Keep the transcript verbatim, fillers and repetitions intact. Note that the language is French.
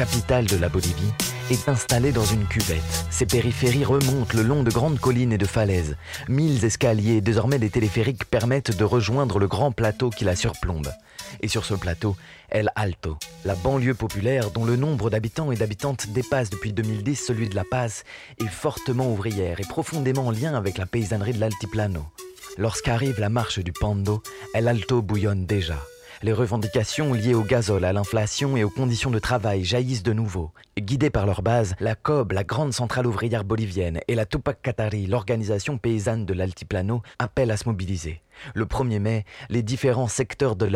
capitale de la Bolivie, est installée dans une cuvette. Ses périphéries remontent le long de grandes collines et de falaises. Mille escaliers et désormais des téléphériques permettent de rejoindre le grand plateau qui la surplombe. Et sur ce plateau, El Alto, la banlieue populaire dont le nombre d'habitants et d'habitantes dépasse depuis deux mille dix celui de La Paz, est fortement ouvrière et profondément en lien avec la paysannerie de l'Altiplano. Lorsqu'arrive la marche du Pando, El Alto bouillonne déjà. Les revendications liées au gazole, à l'inflation et aux conditions de travail jaillissent de nouveau. Guidées par leur base, la C O B, la grande centrale ouvrière bolivienne, et la Tupac Katari, l'organisation paysanne de l'Altiplano, appellent à se mobiliser. Le premier mai, les différents secteurs de